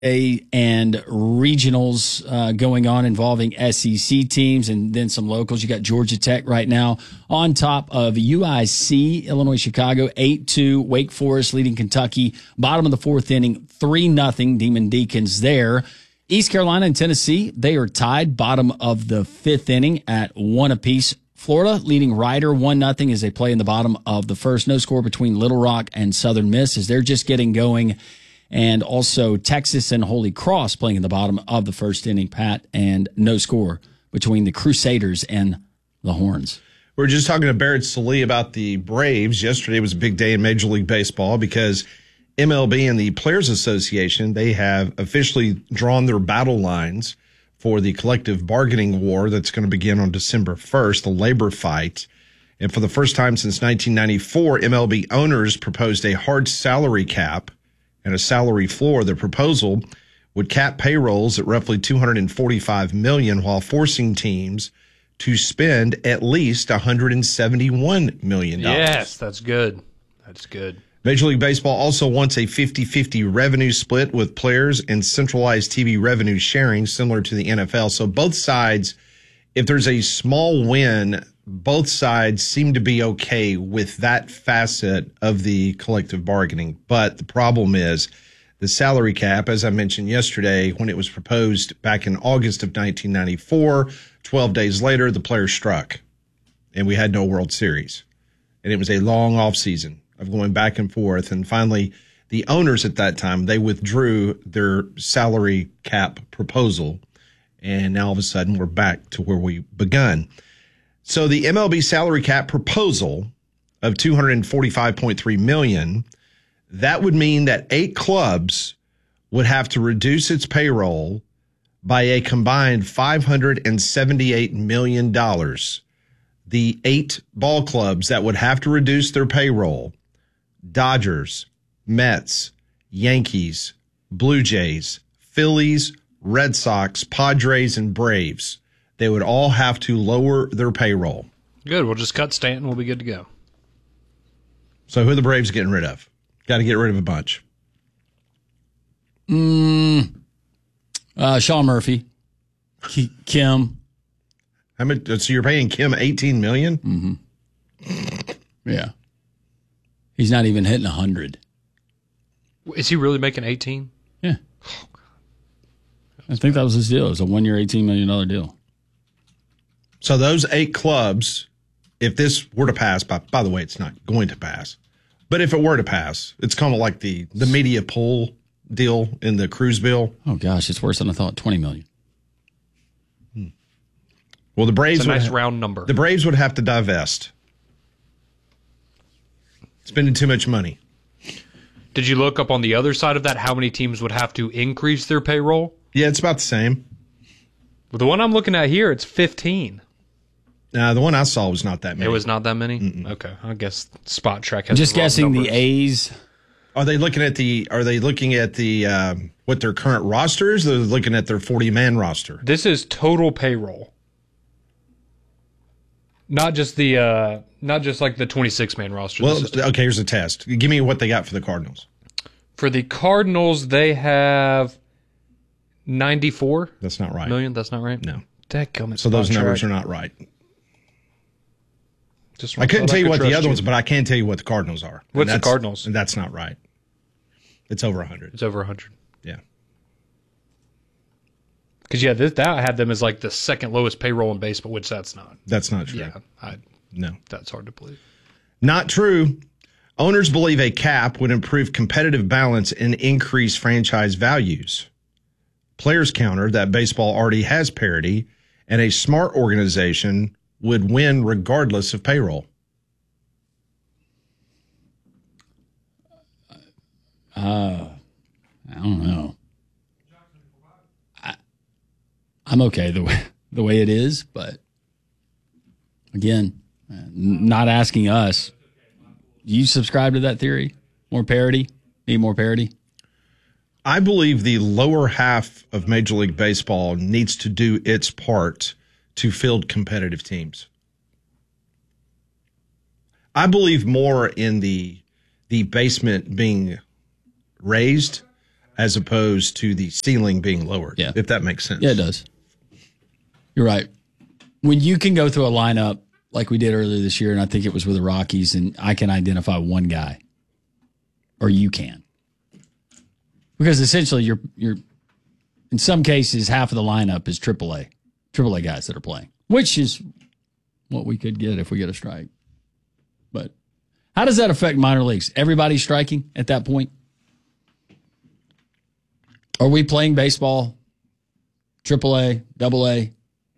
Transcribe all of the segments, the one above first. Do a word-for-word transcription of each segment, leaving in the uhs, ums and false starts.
and regionals uh, going on involving S E C teams and then some locals. You got Georgia Tech right now on top of U I C, Illinois Chicago, eight two. Wake Forest leading Kentucky. Bottom of the fourth inning, three nothing. Demon Deacons there. East Carolina and Tennessee, they are tied. Bottom of the fifth inning at one apiece. Florida leading Rider one nothing as they play in the bottom of the first. No score between Little Rock and Southern Miss as they're just getting going. And also Texas and Holy Cross playing in the bottom of the first inning, Pat, and no score between the Crusaders and the Horns. We were just talking to Barrett Sallee about the Braves. Yesterday was a big day in Major League Baseball because M L B and the Players Association, they have officially drawn their battle lines for the collective bargaining war that's going to begin on December first, the labor fight. And for the first time since nineteen ninety-four, M L B owners proposed a hard salary cap and a salary floor. The proposal would cap payrolls at roughly two hundred forty-five million dollars while forcing teams to spend at least one hundred seventy-one million dollars. Yes, that's good. That's good. Major League Baseball also wants a fifty-fifty revenue split with players and centralized T V revenue sharing similar to the N F L. So both sides, if there's a small win, both sides seem to be okay with that facet of the collective bargaining. But the problem is the salary cap, as I mentioned yesterday, when it was proposed back in August of nineteen ninety-four, twelve days later, the players struck and we had no World Series. And it was a long off season of going back and forth. And finally, the owners at that time, they withdrew their salary cap proposal. And now all of a sudden we're back to where we begun. So the M L B salary cap proposal of two hundred forty-five point three million dollars, that would mean that eight clubs would have to reduce its payroll by a combined five hundred seventy-eight million dollars. The eight ball clubs that would have to reduce their payroll: Dodgers, Mets, Yankees, Blue Jays, Phillies, Red Sox, Padres, and Braves. They would all have to lower their payroll. Good. We'll just cut Stanton. We'll be good to go. So who are the Braves getting rid of? Got to get rid of a bunch. Mm, uh, Sean Murphy, Kim. How much? So you're paying Kim eighteen million dollars? Mm-hmm. Yeah. He's not even hitting one hundred. Is he really making eighteen? Yeah. I think that was his deal. It was a one-year, eighteen million dollars deal. So those eight clubs, if this were to pass, by, by the way, it's not going to pass, but if it were to pass, it's kind of like the, the media pool deal in the Cruz bill. Oh, gosh, it's worse than I thought, twenty million dollars. Hmm. Well, the Braves it's a nice would, round number. The Braves would have to divest. Spending too much money. Did you look up on the other side of that how many teams would have to increase their payroll? Yeah, it's about the same. Well, the one I'm looking at here, it's fifteen. Uh, the one I saw was not that many. It was not that many? Mm-mm. Okay. I guess Spot Trek has Just the wrong guessing numbers. the A's. Are they looking at the Are they looking at the um, what their current rosters? They're looking at their forty-man roster. This is total payroll. Not just the uh, not just like the twenty-six man roster. Well, This is- okay, here's a test. Give me what they got for the Cardinals. For the Cardinals, they have ninety-four That's not right. million. That's not right? No. Dadgummit, So those Spot numbers Trek. are not right. Just I couldn't thought tell you could what the trust other you. ones, but I can tell you what the Cardinals are. And What's the that's- Cardinals? And that's not right. It's over one hundred. It's over one hundred. Yeah. Because, yeah, this, that I had them as like the second lowest payroll in baseball, which that's not. That's not true. Yeah, I, No. that's hard to believe. Not true. Owners believe a cap would improve competitive balance and increase franchise values. Players counter that baseball already has parity, and a smart organization would win regardless of payroll. Uh, I don't know. I, I'm okay the way the way it is, but again, uh, n- not asking us. Do you subscribe to that theory? More parity? Need more parity? I believe the lower half of Major League Baseball needs to do its part to field competitive teams. I believe more in the the basement being raised as opposed to the ceiling being lowered. Yeah. If that makes sense. Yeah, it does. You're right. When you can go through a lineup like we did earlier this year, and I think it was with the Rockies, and I can identify one guy, or you can, because essentially you're you're in some cases half of the lineup is triple A, triple A guys that are playing, which is what we could get if we get a strike. But how does that affect minor leagues? Everybody striking at that point? Are we playing baseball, triple A, double A?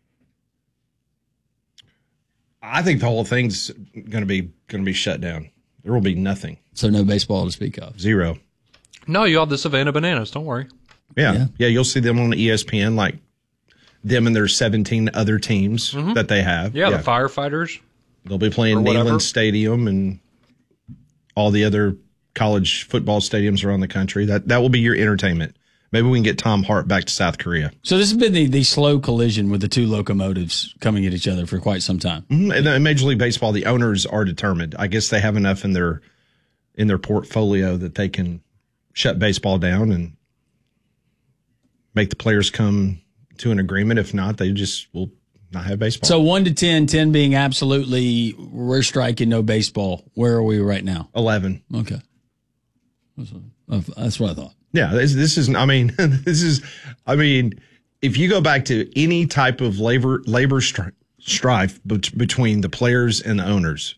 I think the whole thing's going to be going to be shut down. There will be nothing. So no baseball to speak of. Zero. No, you have the Savannah Bananas. Don't worry. Yeah. Yeah. Yeah, you'll see them on E S P N, like them and their seventeen other teams Mm-hmm. that they have. Yeah, the firefighters. They'll be playing or whatever. Neyland Stadium and all the other college football stadiums around the country. That that will be your entertainment. Maybe we can get Tom Hart back to South Korea. So this has been the, the slow collision with the two locomotives coming at each other for quite some time. Mm-hmm. And in Major League Baseball, the owners are determined. I guess they have enough in their in their portfolio that they can shut baseball down and make the players come to an agreement. If not, they just will not have baseball. So one to ten, ten being absolutely, we're striking no baseball. Where are we right now? eleven. Okay. That's what I thought. Yeah, this, this is, I mean, this is, I mean, if you go back to any type of labor labor stri- strife bet- between the players and the owners,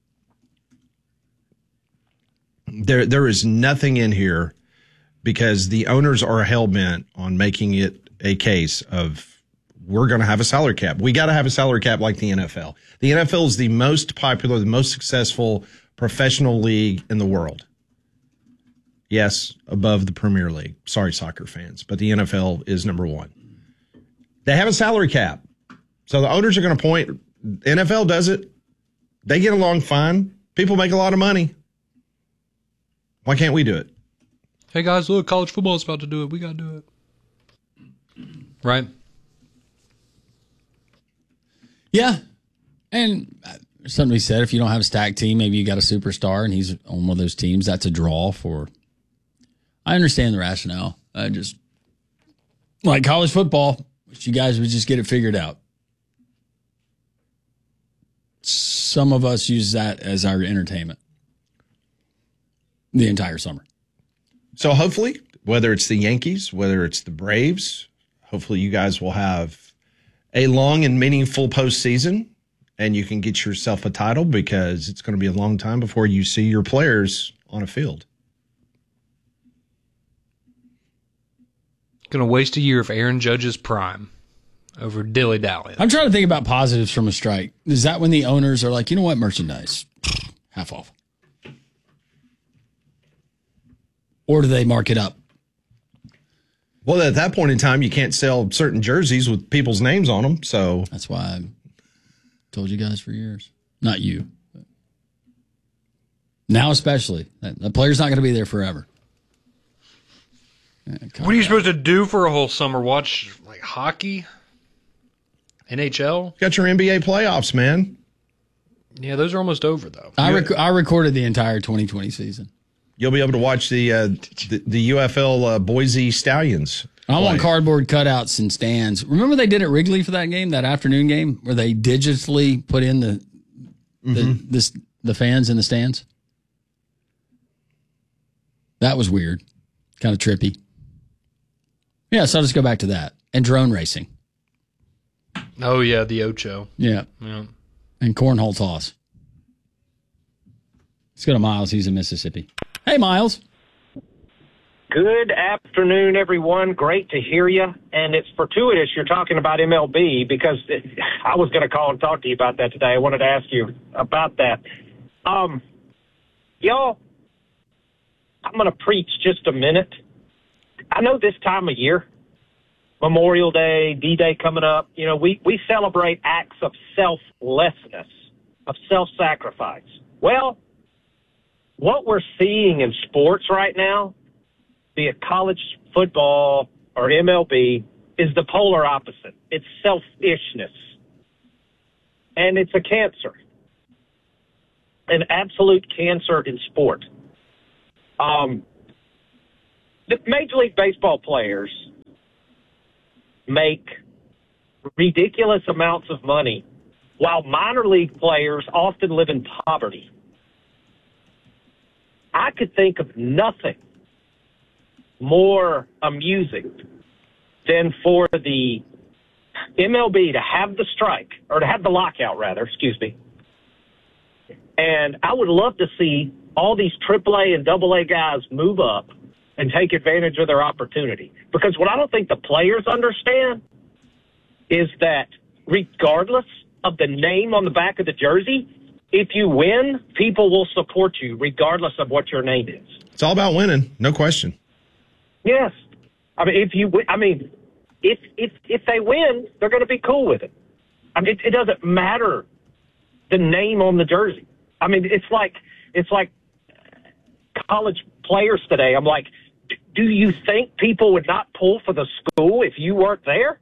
there there is nothing in here because the owners are hell-bent on making it a case of we're going to have a salary cap. We got to have a salary cap like the N F L. The N F L is the most popular, the most successful professional league in the world. Yes, above the Premier League. Sorry, soccer fans, but the N F L is number one. They have a salary cap. So the owners are going to point. N F L does it. They get along fine. People make a lot of money. Why can't we do it? Hey, guys, look, college football's about to do it. We got to do it. Right? Yeah. And something to be said, if you don't have a stacked team, maybe you got a superstar and he's on one of those teams. That's a draw for. I understand the rationale. I just like college football, wish you guys would just get it figured out. Some of us use that as our entertainment the entire summer. So hopefully, whether it's the Yankees, whether it's the Braves, hopefully you guys will have a long and meaningful postseason and you can get yourself a title because it's going to be a long time before you see your players on a field. Going to waste a year of Aaron Judge's prime over dilly-dally. I'm trying to think about positives from a strike. Is that when the owners are like, you know what, merchandise, half off? Or do they mark it up? Well, at that point in time, you can't sell certain jerseys with people's names on them. So That's why I told you guys for years. Not you. But now especially. The player's not going to be there forever. What are you supposed to do for a whole summer? Watch like hockey? N H L? got your N B A playoffs, man. Yeah, those are almost over, though. I, rec- I recorded the entire twenty twenty season. You'll be able to watch the uh, the, the U F L uh, Boise Stallions. I want play. cardboard cutouts and stands. Remember they did at Wrigley for that game, that afternoon game, where they digitally put in the the Mm-hmm. this, the fans in the stands? That was weird. Kind of trippy. Yeah, so I'll just go back to that. And drone racing. Oh, yeah, the Ocho. Yeah. Yeah. And cornhole toss. Let's go to Miles. He's in Mississippi. Hey, Miles. Good afternoon, everyone. Great to hear you. And it's fortuitous you're talking about M L B because it, I was going to call and talk to you about that today. I wanted to ask you about that. Um, y'all, I'm going to preach just a minute. I know this time of year, Memorial Day, D-Day coming up, you know, we, we celebrate acts of selflessness, of self-sacrifice. Well, what we're seeing in sports right now, be it college football or M L B, is the polar opposite. It's selfishness. And it's a cancer. An absolute cancer in sport. Um, the Major League Baseball players make ridiculous amounts of money, while minor league players often live in poverty. I could think of nothing more amusing than for the M L B to have the strike, or to have the lockout, rather, excuse me. And I would love to see all these triple A and double A guys move up and take advantage of their opportunity. Because what I don't think the players understand is that regardless of the name on the back of the jersey, if you win, people will support you regardless of what your name is. It's all about winning, no question. Yes. I mean, if you, I mean, if if if they win, they're going to be cool with it. I mean, it, it doesn't matter the name on the jersey. I mean, it's like it's like college players today. I'm like, do you think people would not pull for the school if you weren't there?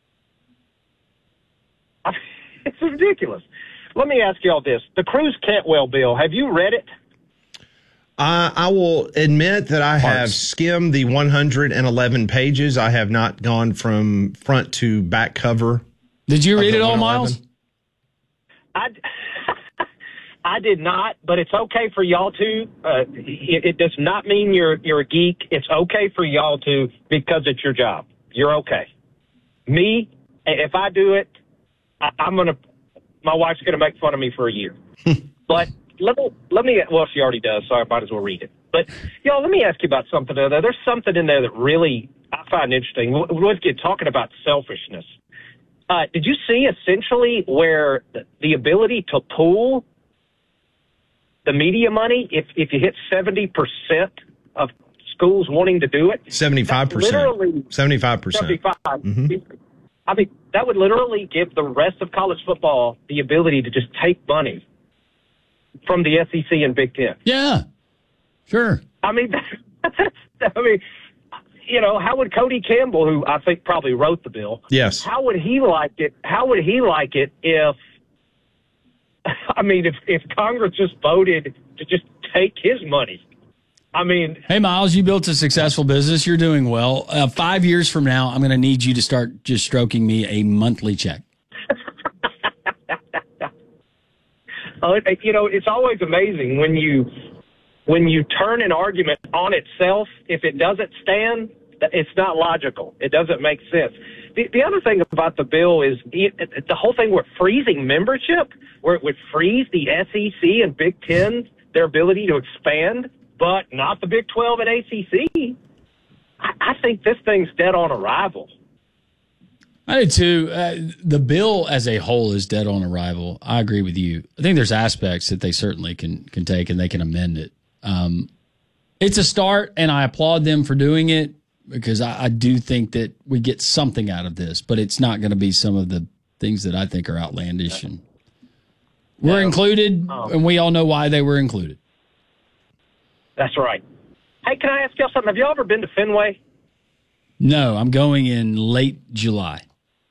I mean, it's ridiculous. Let me ask you all this: the Cruz Cantwell bill. Have you read it? Uh, I will admit that I have Parts. skimmed the one hundred eleven pages. I have not gone from front to back cover. Did you of read the it all, one Miles? I, I did not, but it's okay for y'all to. Uh, it, it does not mean you're you're a geek. It's okay for y'all to, because it's your job. You're okay. Me, if I do it, I, I'm gonna. My wife's gonna make fun of me for a year. But let me let me. Well, she already does, so I might as well read it. But y'all, let me ask you about something. There, there's something in there that really I find interesting. We're talking about selfishness. Uh, did you see essentially where the ability to pool the media money, if if you hit seventy percent of schools wanting to do it? seventy-five percent. Literally seventy-five percent. seventy-five. Mm-hmm. I mean, that would literally give the rest of college football the ability to just take money from the S E C and Big Ten. Yeah, sure. I mean, that's, I mean, you know, how would Cody Campbell, who I think probably wrote the bill, Yes. how would he like it? How would he like it if, I mean, if, if Congress just voted to just take his money? I mean, Hey, Miles, you built a successful business. You're doing well. Uh, five years from now, I'm going to need you to start just stroking me a monthly check. uh, you know, it's always amazing when you when you turn an argument on itself. If it doesn't stand, it's not logical. It doesn't make sense. The, the other thing about the bill is it, it, the whole thing with freezing membership, where it would freeze the S E C and Big Ten, their ability to expand, but not the Big twelve and A C C. I, I think this thing's dead on arrival. I do too. Uh, the bill as a whole is dead on arrival. I agree with you. I think there's aspects that they certainly can can take and they can amend it. Um, it's a start, and I applaud them for doing it because I, I do think that we get something out of this, but it's not going to be some of the things that I think are outlandish. And we're included, and we all know why they were included. That's right. Hey, can I ask y'all something? Have y'all ever been to Fenway? No, I'm going in late July.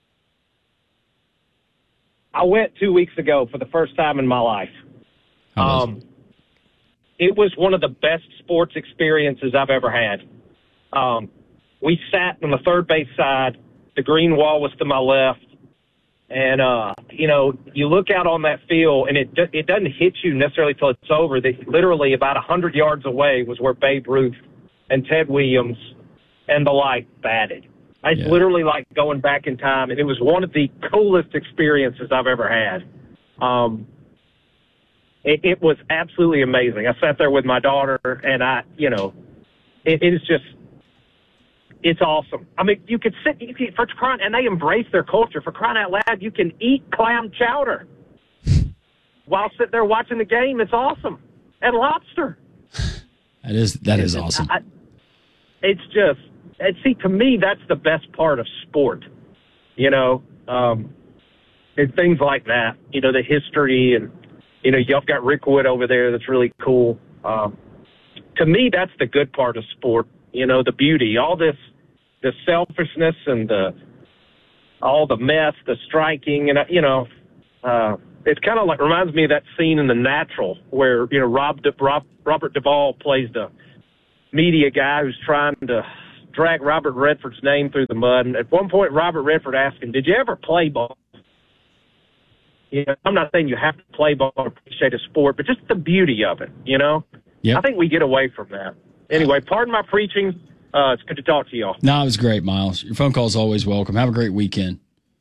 I went two weeks ago for the first time in my life. How was Um, it was one of the best sports experiences I've ever had. Um, we sat on the third base side. The green wall was to my left. And, uh, you know, you look out on that field, and it it doesn't hit you necessarily till it's over. That literally about one hundred yards away was where Babe Ruth and Ted Williams and the like batted. It's Yeah. literally like going back in time, and it was one of the coolest experiences I've ever had. Um, it, it was absolutely amazing. I sat there with my daughter, and I, you know, it, it is just, it's awesome. I mean, you could sit, you could, for crying, and they embrace their culture. For crying out loud, you can eat clam chowder while sitting there watching the game. It's awesome. And lobster. That is that is awesome. I, it's just, and see, to me, that's the best part of sport, you know, um, and things like that, you know, the history, and, you know, you've got Rick Wood over there that's really cool. Um, to me, that's the good part of sport, you know, the beauty, all this, the selfishness and the, all the mess, the striking, and, you know, uh, it's kind of like, reminds me of that scene in The Natural where, you know, Rob, De, Rob Robert Duvall plays the media guy who's trying to drag Robert Redford's name through the mud. And at one point, Robert Redford asked him, did you ever play ball? You know, I'm not saying you have to play ball or appreciate a sport, but just the beauty of it, you know? Yep. I think we get away from that. Anyway, pardon my preaching. Uh, it's good to talk to y'all. No, it was great, Miles. Your phone call is always welcome. Have a great weekend.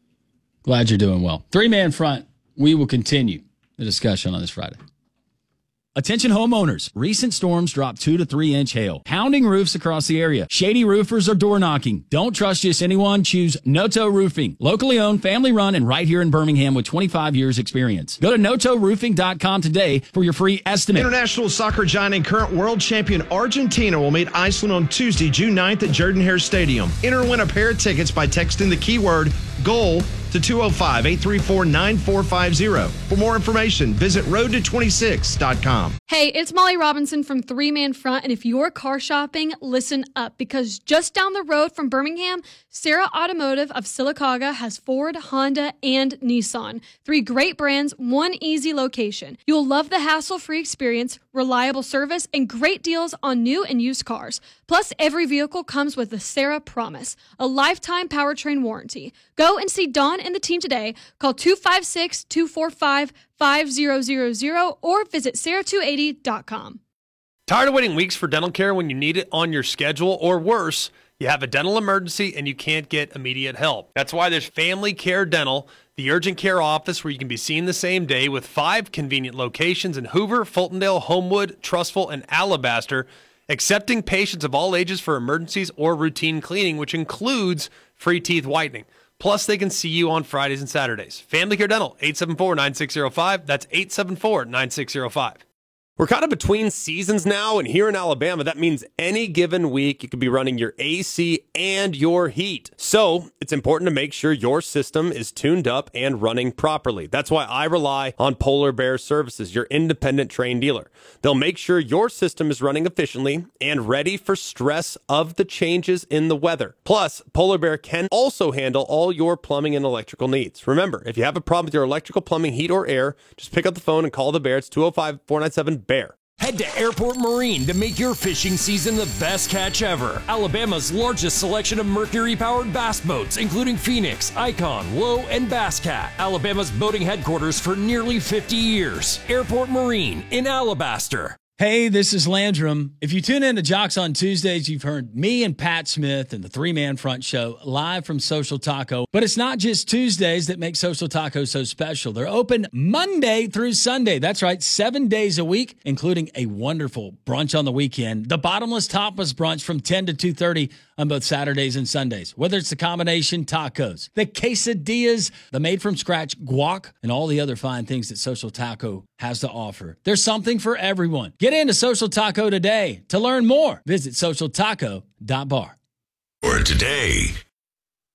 Glad you're doing well. Three-man front. We will continue the discussion on this Friday. Attention homeowners. Recent storms dropped two to three inch hail, pounding roofs across the area. Shady roofers are door knocking. Don't trust just anyone. Choose Noto Roofing. Locally owned, family run, and right here in Birmingham with twenty-five years experience. Go to noto roofing dot com today for your free estimate. International soccer giant and current world champion Argentina will meet Iceland on Tuesday, June ninth at Jordan-Hare Stadium. Enter and win a pair of tickets by texting the keyword GOAL to two oh five, eight three four, nine four five zero. For more information, visit road to twenty-six dot com. Hey, it's Molly Robinson from Three Man Front, and if you're car shopping, listen up, because just down the road from Birmingham, Sarah Automotive of Sylacauga has Ford, Honda, and Nissan. Three great brands, one easy location. You'll love the hassle-free experience, reliable service, and great deals on new and used cars. Plus, every vehicle comes with the Sarah Promise, a lifetime powertrain warranty. Go and see Dawn and the team today. Call two five six, two four five, five zero zero zero or visit sarah two eighty dot com. Tired of waiting weeks for dental care when you need it on your schedule, or worse, you have a dental emergency and you can't get immediate help? That's why there's Family Care Dental, the urgent care office where you can be seen the same day, with five convenient locations in Hoover, Fultondale, Homewood, Trustful, and Alabaster, accepting patients of all ages for emergencies or routine cleaning, which includes free teeth whitening. Plus, they can see you on Fridays and Saturdays. Family Care Dental, eight seven four, nine six zero five. That's eight seven four, nine six zero five. We're kind of between seasons now, and here in Alabama, that means any given week you could be running your A C and your heat. So it's important to make sure your system is tuned up and running properly. That's why I rely on Polar Bear Services, your independent trained dealer. They'll make sure your system is running efficiently and ready for stress of the changes in the weather. Plus, Polar Bear can also handle all your plumbing and electrical needs. Remember, if you have a problem with your electrical, plumbing, heat, or air, just pick up the phone and call the Bear. It's two oh five, four nine seven, Bear. Head to Airport Marine to make your fishing season the best catch ever. Alabama's largest selection of Mercury-powered bass boats, including Phoenix, Icon, Low, and Bass Cat. Alabama's boating headquarters for nearly fifty years. Airport Marine in Alabaster. Hey, this is Landrum. If you tune in to Jocks on Tuesdays, you've heard me and Pat Smith and the three-man front show live from Social Taco. But it's not just Tuesdays that make Social Taco so special. They're open Monday through Sunday. That's right, seven days a week, including a wonderful brunch on the weekend. The Bottomless Tapas brunch from ten to two thirty on both Saturdays and Sundays. Whether it's the combination tacos, the quesadillas, the made-from-scratch guac, and all the other fine things that Social Taco has to offer. There's something for everyone. Get into Social Taco today. To learn more, visit social taco dot bar. For today.